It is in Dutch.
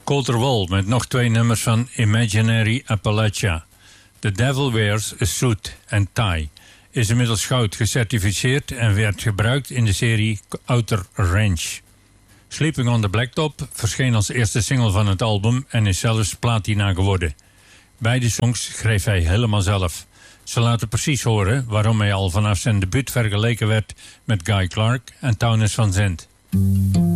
Colter Wall met nog 2 nummers van Imaginary Appalachia. The Devil Wears a Suit and Tie is inmiddels goud gecertificeerd en werd gebruikt in de serie Outer Range. Sleeping on the Blacktop verscheen als eerste single van het album en is zelfs platina geworden. Beide songs schreef hij helemaal zelf. Ze laten precies horen waarom hij al vanaf zijn debuut vergeleken werd met Guy Clark en Townes Van Zandt.